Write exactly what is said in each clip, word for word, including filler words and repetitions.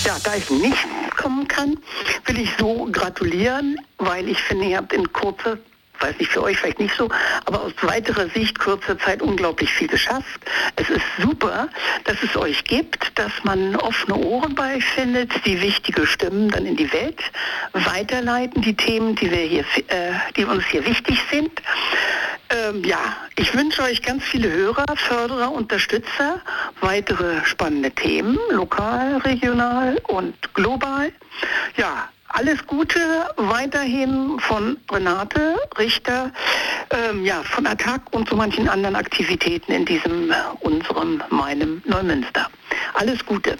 Ja, da ich nicht kommen kann, will ich so gratulieren, weil ich finde, ihr habt in kurzer, weiß nicht, für euch vielleicht nicht so, aber aus weiterer Sicht kurzer Zeit unglaublich viel geschafft. Es ist super, dass es euch gibt, dass man offene Ohren bei euch findet, die wichtige Stimmen dann in die Welt weiterleiten, die Themen, die wir hier, äh, die uns hier wichtig sind. Ähm, ja, ich wünsche euch ganz viele Hörer, Förderer, Unterstützer, weitere spannende Themen, lokal, regional und global. Ja, alles Gute weiterhin von Renate Richter, ähm, ja, von Attac und so manchen anderen Aktivitäten in diesem, äh, unserem, meinem Neumünster. Alles Gute.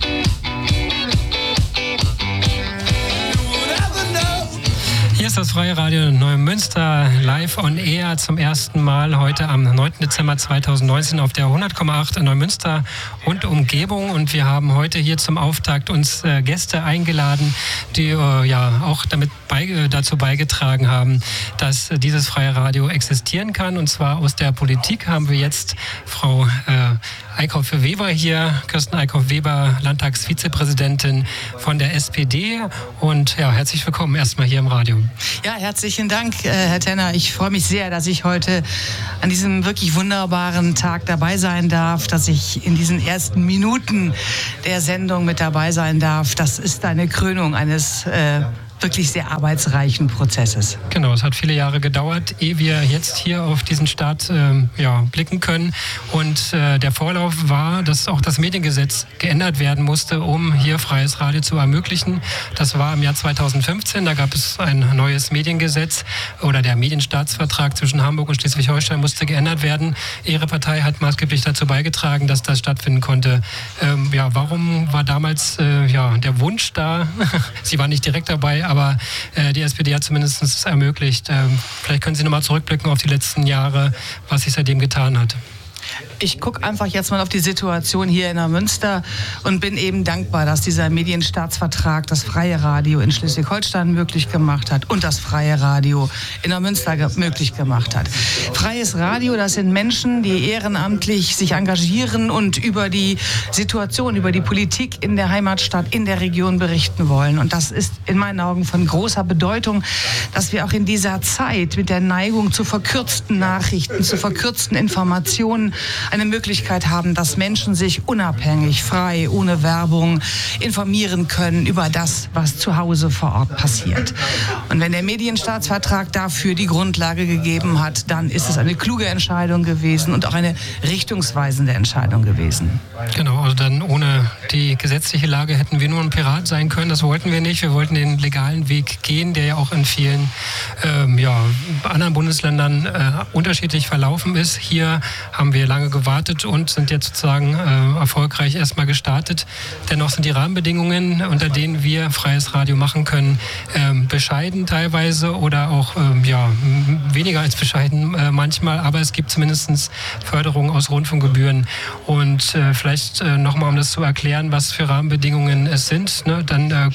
Hier ist das Freie Radio Neumünster live on air zum ersten Mal heute am neunten Dezember zweitausendneunzehn auf der hundert Komma acht in Neumünster und Umgebung. Und wir haben heute hier zum Auftakt uns äh, Gäste eingeladen, die äh, ja auch damit bei, dazu beigetragen haben, dass äh, dieses Freie Radio existieren kann. Und zwar aus der Politik haben wir jetzt Frau äh, Eickhoff-Weber hier, Kirsten Eickhoff-Weber, Landtagsvizepräsidentin von der S P D. Und ja, herzlich willkommen erstmal hier im Radio. Ja, herzlichen Dank, äh, Herr Tenner. Ich freue mich sehr, dass ich heute an diesem wirklich wunderbaren Tag dabei sein darf, dass ich in diesen ersten Minuten der Sendung mit dabei sein darf. Das ist eine Krönung eines äh, wirklich sehr arbeitsreichen Prozesses. Genau, es hat viele Jahre gedauert, ehe wir jetzt hier auf diesen Start ähm, ja, blicken können. Und äh, der Vorlauf war, dass auch das Mediengesetz geändert werden musste, um hier freies Radio zu ermöglichen. Das war im Jahr zweitausendfünfzehn, da gab es ein neues Mediengesetz oder der Medienstaatsvertrag zwischen Hamburg und Schleswig-Holstein musste geändert werden. Ihre Partei hat maßgeblich dazu beigetragen, dass das stattfinden konnte. Ähm, ja, warum war damals äh, ja, der Wunsch da? Sie war nicht direkt dabei, aber äh, die S P D hat zumindest es ermöglicht. Ähm, vielleicht können Sie nochmal zurückblicken auf die letzten Jahre, was sich seitdem getan hat. Ich gucke einfach jetzt mal auf die Situation hier in Neumünster und bin eben dankbar, dass dieser Medienstaatsvertrag das freie Radio in Schleswig-Holstein möglich gemacht hat und das freie Radio in Neumünster ge- möglich gemacht hat. Freies Radio, das sind Menschen, die ehrenamtlich sich engagieren und über die Situation, über die Politik in der Heimatstadt, in der Region berichten wollen. Und das ist in meinen Augen von großer Bedeutung, dass wir auch in dieser Zeit mit der Neigung zu verkürzten Nachrichten, zu verkürzten Informationen eine Möglichkeit haben, dass Menschen sich unabhängig, frei, ohne Werbung informieren können über das, was zu Hause vor Ort passiert. Und wenn der Medienstaatsvertrag dafür die Grundlage gegeben hat, dann ist es eine kluge Entscheidung gewesen und auch eine richtungsweisende Entscheidung gewesen. Genau, also dann ohne die gesetzliche Lage hätten wir nur ein Pirat sein können. Das wollten wir nicht. Wir wollten den legalen Weg gehen, der ja auch in vielen ähm, ja, anderen Bundesländern äh, unterschiedlich verlaufen ist. Hier haben wir lange gewartet und sind jetzt sozusagen äh, erfolgreich erstmal gestartet. Dennoch sind die Rahmenbedingungen, unter denen wir freies Radio machen können, ähm, bescheiden teilweise oder auch ähm, ja, weniger als bescheiden äh, manchmal, aber es gibt zumindest Förderung aus Rundfunkgebühren. Und äh, vielleicht äh, nochmal, um das zu erklären, was für Rahmenbedingungen es sind, ne, dann äh,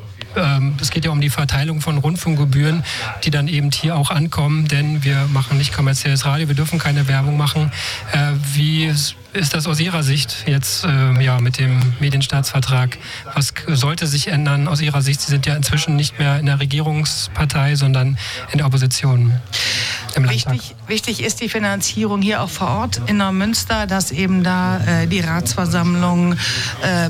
es geht ja um die Verteilung von Rundfunkgebühren, die dann eben hier auch ankommen, denn wir machen nicht kommerzielles Radio, wir dürfen keine Werbung machen. Äh, wie ist das aus Ihrer Sicht jetzt äh, ja, mit dem Medienstaatsvertrag? Was sollte sich ändern aus Ihrer Sicht? Sie sind ja inzwischen nicht mehr in der Regierungspartei, sondern in der Opposition. Wichtig, wichtig ist die Finanzierung hier auch vor Ort in Neumünster, dass eben da äh, die Ratsversammlung äh,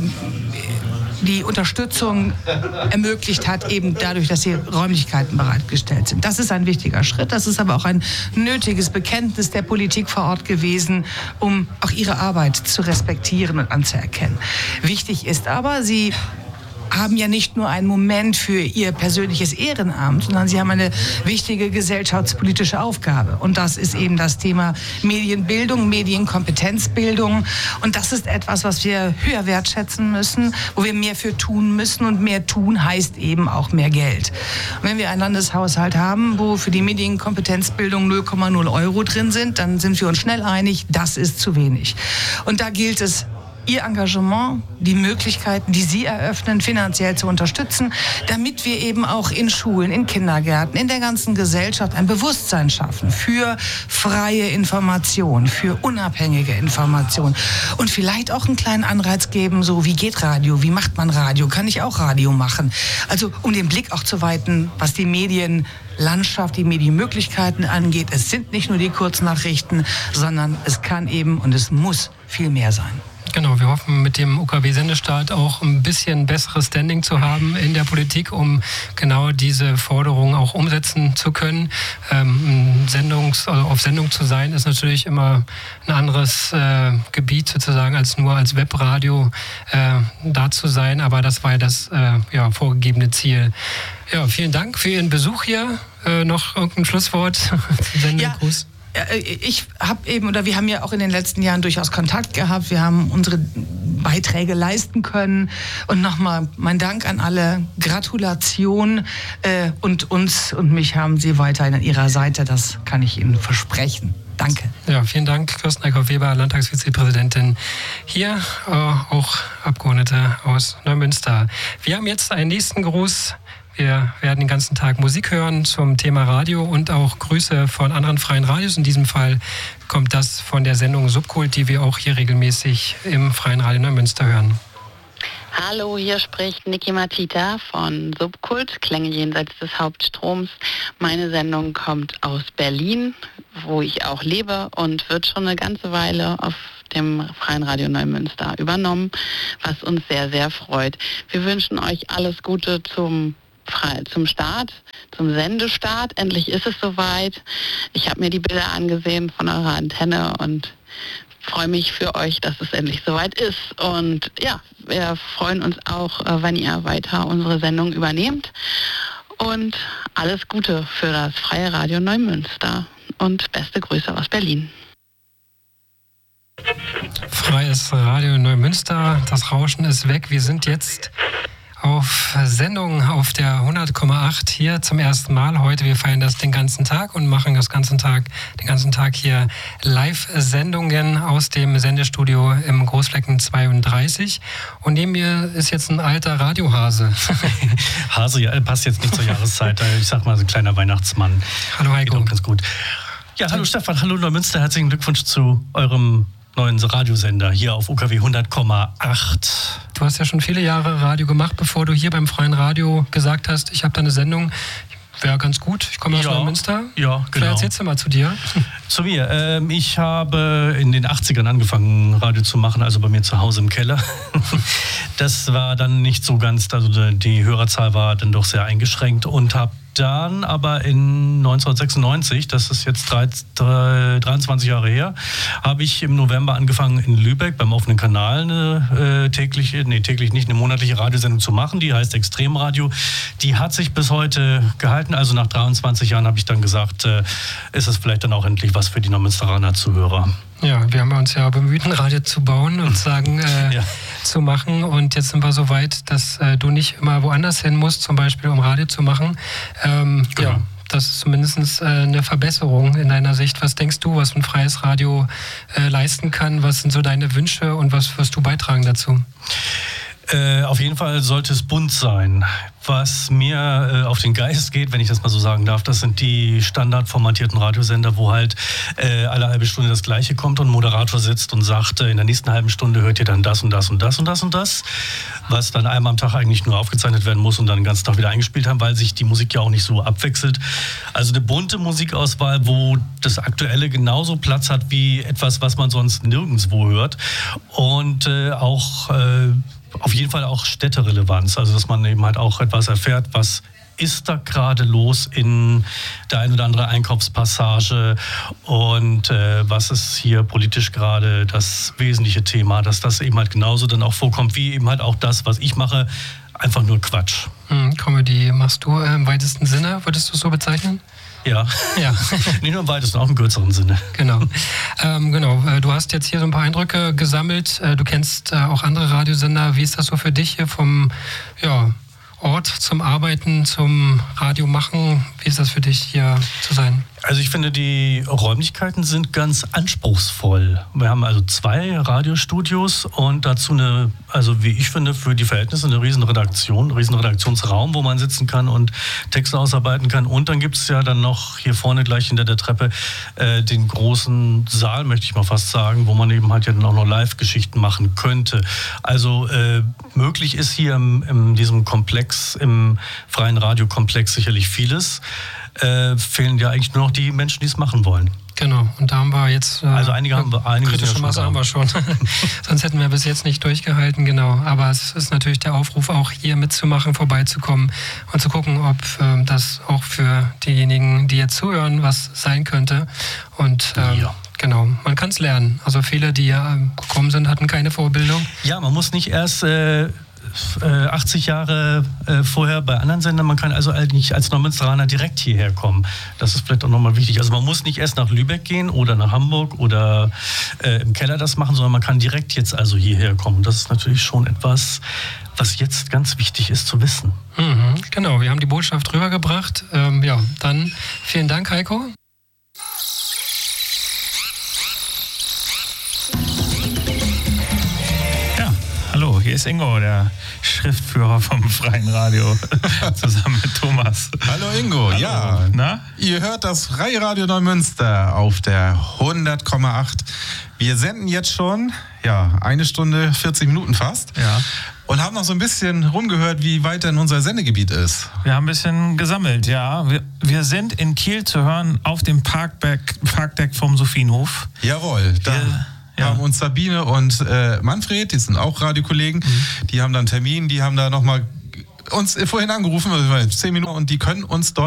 die Unterstützung ermöglicht hat, eben dadurch, dass die Räumlichkeiten bereitgestellt sind. Das ist ein wichtiger Schritt. Das ist aber auch ein nötiges Bekenntnis der Politik vor Ort gewesen, um auch ihre Arbeit zu respektieren und anzuerkennen. Wichtig ist aber, sie haben ja nicht nur einen Moment für ihr persönliches Ehrenamt, sondern sie haben eine wichtige gesellschaftspolitische Aufgabe. Und das ist eben das Thema Medienbildung, Medienkompetenzbildung. Und das ist etwas, was wir höher wertschätzen müssen, wo wir mehr für tun müssen. Und mehr tun heißt eben auch mehr Geld. Und wenn wir einen Landeshaushalt haben, wo für die Medienkompetenzbildung null Komma null Euro drin sind, dann sind wir uns schnell einig, das ist zu wenig. Und da gilt es, Ihr Engagement, die Möglichkeiten, die Sie eröffnen, finanziell zu unterstützen, damit wir eben auch in Schulen, in Kindergärten, in der ganzen Gesellschaft ein Bewusstsein schaffen für freie Information, für unabhängige Information und vielleicht auch einen kleinen Anreiz geben, so wie geht Radio, wie macht man Radio, kann ich auch Radio machen? Also um den Blick auch zu weiten, was die Medienlandschaft, die Medienmöglichkeiten angeht. Es sind nicht nur die Kurznachrichten, sondern es kann eben und es muss viel mehr sein. Genau, wir hoffen mit dem U K W-Sendestart auch ein bisschen besseres Standing zu haben in der Politik, um genau diese Forderungen auch umsetzen zu können. Ähm, Sendungs, also auf Sendung zu sein, ist natürlich immer ein anderes äh, Gebiet sozusagen, als nur als Webradio äh, da zu sein. Aber das war ja das äh, ja, vorgegebene Ziel. Ja, vielen Dank für Ihren Besuch hier. Äh, noch irgendein Schlusswort zum Sendegruß? Ja. Ich habe eben, oder wir haben ja auch in den letzten Jahren durchaus Kontakt gehabt. Wir haben unsere Beiträge leisten können. Und nochmal mein Dank an alle. Gratulation. Äh, und uns und mich haben Sie weiterhin an Ihrer Seite. Das kann ich Ihnen versprechen. Danke. Ja, vielen Dank, Kirsten Eickhoff-Weber, Landtagsvizepräsidentin hier, äh, auch Abgeordnete aus Neumünster. Wir haben jetzt einen nächsten Gruß. Wir werden den ganzen Tag Musik hören zum Thema Radio und auch Grüße von anderen freien Radios. In diesem Fall kommt das von der Sendung Subkult, die wir auch hier regelmäßig im Freien Radio Neumünster hören. Hallo, hier spricht Niki Matita von Subkult, Klänge jenseits des Hauptstroms. Meine Sendung kommt aus Berlin, wo ich auch lebe und wird schon eine ganze Weile auf dem Freien Radio Neumünster übernommen, was uns sehr, sehr freut. Wir wünschen euch alles Gute zum zum Start, zum Sendestart. Endlich ist es soweit. Ich habe mir die Bilder angesehen von eurer Antenne und freue mich für euch, dass es endlich soweit ist. Und ja, wir freuen uns auch, wenn ihr weiter unsere Sendung übernehmt. Und alles Gute für das Freie Radio Neumünster und beste Grüße aus Berlin. Freies Radio Neumünster, das Rauschen ist weg. Wir sind jetzt auf Sendung auf der hundert Komma acht hier zum ersten Mal heute. Wir feiern das den ganzen Tag und machen das ganzen Tag, den ganzen Tag hier Live-Sendungen aus dem Sendestudio im Großflecken zweiunddreißig. Und neben mir ist jetzt ein alter Radiohase. Hase, ja, passt jetzt nicht zur Jahreszeit. Ich sag mal, so ein kleiner Weihnachtsmann. Hallo Heiko. Geht auch ganz gut. Ja, hallo Stefan, hallo Neumünster. Herzlichen Glückwunsch zu eurem neuen Radiosender hier auf U K W hundert Komma acht. Du hast ja schon viele Jahre Radio gemacht, bevor du hier beim Freien Radio gesagt hast, ich habe da eine Sendung, wäre ganz gut, ich komme aus ja, Neumünster. Ja, genau. Vielleicht erzählst du mal zu dir. Zu mir. Ähm, ich habe in den achtzigern angefangen, Radio zu machen, also bei mir zu Hause im Keller. Das war dann nicht so ganz, also die Hörerzahl war dann doch sehr eingeschränkt und habe dann aber in neunzehnhundertsechsundneunzig, das ist jetzt dreiundzwanzig Jahre her, habe ich im November angefangen in Lübeck beim offenen Kanal eine äh, tägliche, nee täglich nicht, eine monatliche Radiosendung zu machen, die heißt Extremradio. Die hat sich bis heute gehalten, also nach dreiundzwanzig Jahren habe ich dann gesagt, äh, ist es vielleicht dann auch endlich was für die Neumünsteraner Zuhörer. Ja, wir haben uns ja bemüht, ein Radio zu bauen und sagen, äh, ja. zu machen. Und jetzt sind wir so weit, dass äh, du nicht immer woanders hin musst, zum Beispiel um Radio zu machen. Ähm, genau. Ja, das ist zumindest äh, eine Verbesserung in deiner Sicht. Was denkst du, was ein freies Radio äh, leisten kann? Was sind so deine Wünsche und was wirst du beitragen dazu? Äh, auf jeden Fall sollte es bunt sein. Was mir äh, auf den Geist geht, wenn ich das mal so sagen darf, das sind die standardformatierten Radiosender, wo halt äh, alle halbe Stunde das Gleiche kommt und ein Moderator sitzt und sagt, äh, in der nächsten halben Stunde hört ihr dann das und das und das und das und das, was dann einmal am Tag eigentlich nur aufgezeichnet werden muss und dann den ganzen Tag wieder eingespielt haben, weil sich die Musik ja auch nicht so abwechselt. Also eine bunte Musikauswahl, wo das Aktuelle genauso Platz hat wie etwas, was man sonst nirgendwo hört und äh, auch äh, auf jeden Fall auch Städterelevanz, also dass man eben halt auch etwas erfährt, was ist da gerade los in der ein oder andere Einkaufspassage und äh, was ist hier politisch gerade das wesentliche Thema, dass das eben halt genauso dann auch vorkommt, wie eben halt auch das, was ich mache, einfach nur Quatsch. Hm, Comedy machst du äh, im weitesten Sinne, würdest du es so bezeichnen? Ja, ja. Nicht nur im weitesten, auch im kürzeren Sinne. Genau. Ähm, genau. Du hast jetzt hier so ein paar Eindrücke gesammelt. Du kennst äh, auch andere Radiosender. Wie ist das so für dich hier vom ja, Ort zum Arbeiten, zum Radio machen? Wie ist das für dich hier zu sein? Also ich finde, die Räumlichkeiten sind ganz anspruchsvoll. Wir haben also zwei Radiostudios und dazu eine, also wie ich finde, für die Verhältnisse eine riesen Redaktion, einen riesen Redaktionsraum, wo man sitzen kann und Texte ausarbeiten kann. Und dann gibt es ja dann noch hier vorne gleich hinter der Treppe äh, den großen Saal, möchte ich mal fast sagen, wo man eben halt ja dann auch noch Live-Geschichten machen könnte. Also äh, möglich ist hier im, in diesem Komplex, im freien Radiokomplex sicherlich vieles. Äh, fehlen ja eigentlich nur noch die Menschen, die es machen wollen. Genau, und da haben wir jetzt... Äh, also einige haben wir, einige kritische Masse haben wir schon. Sonst hätten wir bis jetzt nicht durchgehalten, genau. Aber es ist natürlich der Aufruf, auch hier mitzumachen, vorbeizukommen und zu gucken, ob äh, das auch für diejenigen, die jetzt zuhören, was sein könnte. Und ähm, ja. Genau, man kann es lernen. Also viele, die ja gekommen sind, hatten keine Vorbildung. Ja, man muss nicht erst... Äh achtzig Jahre äh, vorher bei anderen Sendern. Man kann also eigentlich als Neumünsteraner direkt hierher kommen. Das ist vielleicht auch nochmal wichtig. Also man muss nicht erst nach Lübeck gehen oder nach Hamburg oder äh, im Keller das machen, sondern man kann direkt jetzt also hierher kommen. Das ist natürlich schon etwas, was jetzt ganz wichtig ist zu wissen. Mhm, genau, wir haben die Botschaft rübergebracht. Ähm, ja, dann vielen Dank, Heiko. Hallo, hier ist Ingo, der Schriftführer vom Freien Radio, zusammen mit Thomas. Hallo Ingo, Hallo. Ja. Na? Ihr hört das Freie Radio Neumünster auf der hundert Komma acht. Wir senden jetzt schon, ja, eine Stunde, vierzig Minuten fast. Ja. Und haben noch so ein bisschen rumgehört, wie weit denn unser Sendegebiet ist. Wir haben ein bisschen gesammelt, ja. Wir, wir sind in Kiel zu hören auf dem Parkdeck, Parkdeck vom Sophienhof. Jawohl, da... Wir, Ja. haben uns Sabine und äh, Manfred, die sind auch Radiokollegen, mhm. die haben dann einen Termin, die haben da nochmal uns vorhin angerufen, zehn Minuten, und die können uns dort